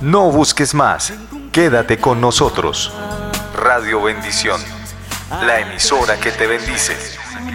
No busques más, quédate con nosotros. Radio Bendición, la emisora que te bendice.